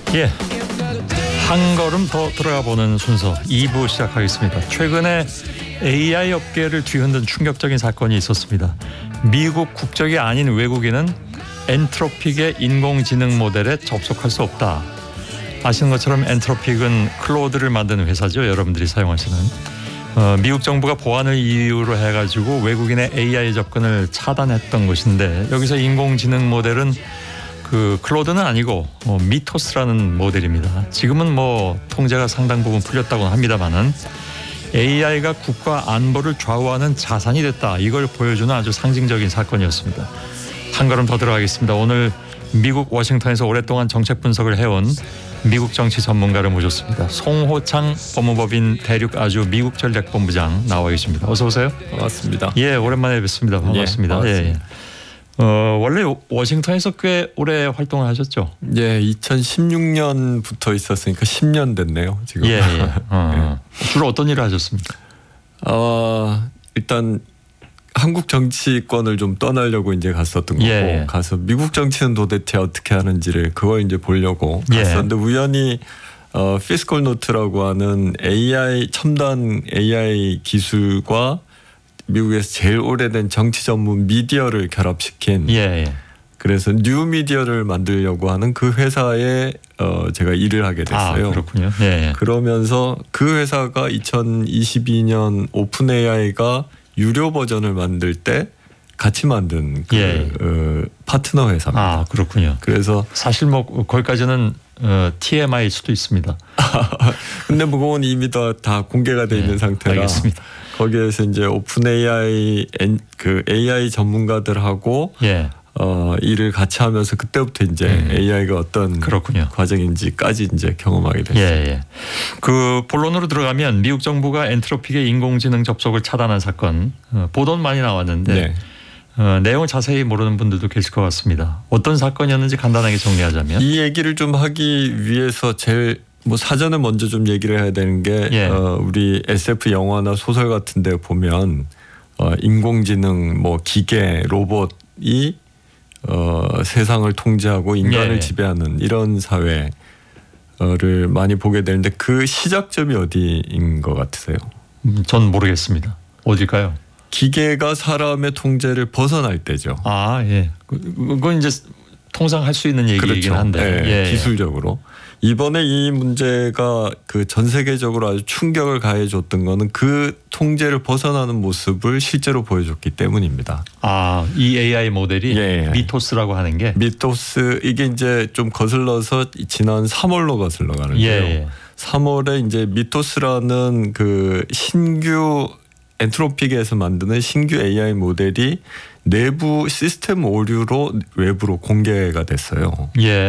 예, 한 걸음 더 들어가 보는 순서 2부 시작하겠습니다. 최근에 AI 업계를 뒤흔든 충격적인 사건이 있었습니다. 미국 국적이 아닌 외국인은 엔트로픽의 인공지능 모델에 접속할 수 없다. 아시는 것처럼 엔트로픽은 클로드를 만드는 회사죠. 여러분들이 사용하시는. 미국 정부가 보안을 이유로 해가지고 외국인의 AI 접근을 차단했던 것인데, 여기서 인공지능 모델은 그 클로드는 아니고 미토스라는 모델입니다. 지금은 통제가 상당 부분 풀렸다고는 합니다만은 AI가 국가 안보를 좌우하는 자산이 됐다. 이걸 보여주는 아주 상징적인 사건이었습니다. 한 걸음 더 들어가겠습니다. 오늘 미국 워싱턴에서 오랫동안 정책 분석을 해온 미국 정치 전문가를 모셨습니다. 송호창 법무법인 대륙아주 미국 전략본부장 나와 계십니다. 어서 오세요. 반갑습니다. 예, 오랜만에 뵙습니다. 반갑습니다. 예, 반갑습니다. 예. 원래 워싱턴에서 꽤 오래 활동을 하셨죠? 예, 2016년부터 있었으니까 10년 됐네요, 지금. 예. 주로 어떤 일을 하셨습니까? 일단 한국 정치권을 좀 떠나려고 이제 갔었던 거고, 예. 가서 미국 정치는 도대체 어떻게 하는지를 그걸 이제 보려고 갔었는데, 우연히 피스컬 노트라고 하는 AI 첨단 AI 기술과 미국에서 제일 오래된 정치 전문 미디어를 결합시킨, 그래서 뉴 미디어를 만들려고 하는 그 회사에 제가 일을 하게 됐어요. 아, 그렇군요. 그러면서 그 회사가 2022년 오픈 AI가 유료 버전을 만들 때 같이 만든 파트너 회사입니다. 아, 그렇군요. 그래서 사실 거기까지는 TMI일 수도 있습니다. 근데 그건 이미 다 공개가 돼 있는 상태라. 알겠습니다. 거기에서 이제 오픈 AI 그 AI 전문가들하고 일을 같이 하면서 그때부터 이제 AI가 어떤 과정인지까지 이제 경험하게 됐습니다. 그 본론으로 들어가면 미국 정부가 엔트로픽의 인공지능 접속을 차단한 사건, 보도는 많이 나왔는데 내용을 자세히 모르는 분들도 계실 것 같습니다. 어떤 사건이었는지 간단하게 정리하자면, 이 얘기를 좀 하기 위해서 제일 사전에 먼저 좀 얘기를 해야 되는 게 우리 SF 영화나 소설 같은 데 보면 인공지능 기계 로봇이 세상을 통제하고 인간을 지배하는 이런 사회를 많이 보게 되는데, 그 시작점이 어디인 것 같으세요? 전 모르겠습니다. 어딜까요? 기계가 사람의 통제를 벗어날 때죠. 아, 예. 그건 이제 통상 할 수 있는 얘기이긴 한데. 기술적으로. 이번에 이 문제가 그 전 세계적으로 아주 충격을 가해줬던 거는 그 통제를 벗어나는 모습을 실제로 보여줬기 때문입니다. 아, 이 AI 모델이 미토스라고 하는 게? 미토스, 이게 이제 좀 거슬러서 지난 3월로 거슬러 가는데요. 3월에 이제 미토스라는 그 신규 엔트로픽에서 만드는 신규 AI 모델이 내부 시스템 오류로 외부로 공개가 됐어요.